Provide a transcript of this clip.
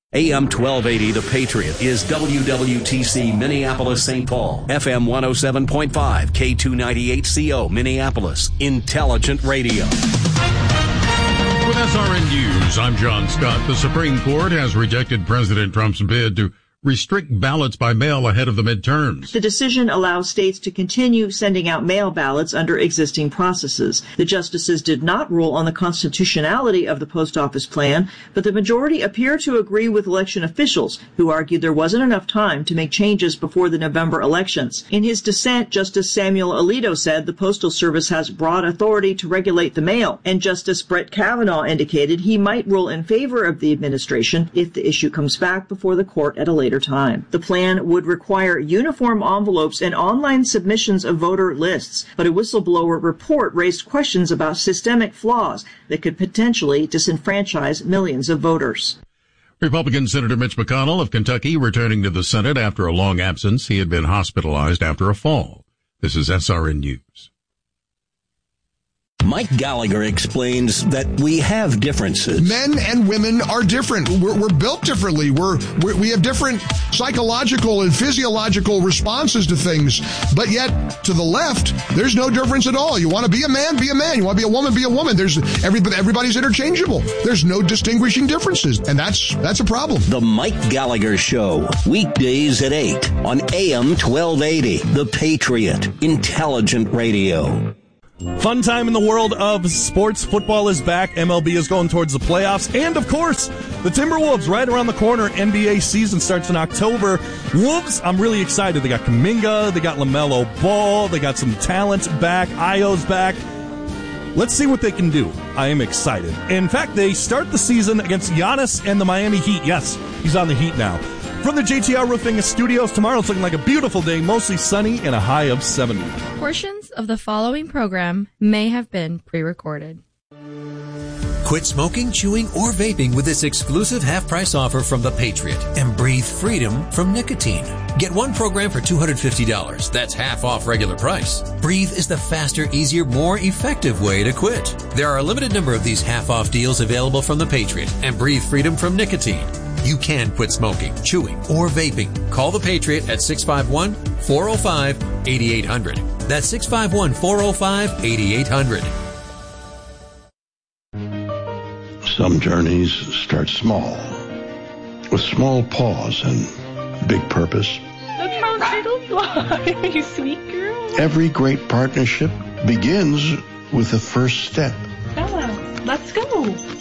AM 1280, The Patriot, is WWTC Minneapolis, St. Paul, FM 107.5, K298CO Minneapolis, Intelligent Radio. With SRN News, I'm John Scott. The Supreme Court has rejected President Trump's bid to restrict ballots by mail ahead of the midterms. The decision allows states to continue sending out mail ballots under existing processes. The justices did not rule on the constitutionality of the post office plan, but the majority appear to agree with election officials who argued there wasn't enough time to make changes before the November elections. In his dissent, Justice Samuel Alito said the Postal Service has broad authority to regulate the mail, and Justice Brett Kavanaugh indicated he might rule in favor of the administration if the issue comes back before the court at a later time. The plan would require uniform envelopes and online submissions of voter lists, but a whistleblower report raised questions about systemic flaws that could potentially disenfranchise millions of voters. Republican Senator Mitch McConnell of Kentucky returning to the Senate after a long absence. He had been hospitalized after a fall. This is SRN News. Mike Gallagher explains that we have differences. Men and women are different. We're built differently. We have different psychological and physiological responses to things. But yet, to the left, there's no difference at all. You want to be a man, be a man. You want to be a woman, be a woman. Everybody's interchangeable. There's no distinguishing differences. And that's a problem. The Mike Gallagher Show, weekdays at 8 on AM 1280. The Patriot, Intelligent Radio. Fun time in the world of sports. Football is back. MLB is going towards the playoffs. And, of course, the Timberwolves right around the corner. NBA season starts in October. Wolves, I'm really excited. They got Kuminga. They got LaMelo Ball. They got some talent back. Io's back. Let's see what they can do. I am excited. In fact, they start the season against Giannis and the Miami Heat. Yes, he's on the Heat now. From the JTR Roofing Studios, tomorrow it's looking like a beautiful day, mostly sunny and a high of 70. Portions of the following program may have been pre-recorded. Quit smoking, chewing, or vaping with this exclusive half-price offer from The Patriot and breathe freedom from nicotine. Get one program for $250. That's half off regular price. Breathe is the faster, easier, more effective way to quit. There are a limited number of these half-off deals available from The Patriot and breathe freedom from nicotine. You can quit smoking, chewing, or vaping. Call The Patriot at 651-405-8800. That's 651-405-8800. Some journeys start small, with small pause and big purpose. Look how little you are, you sweet girl. Every great partnership begins with the first step. Bella, let's go.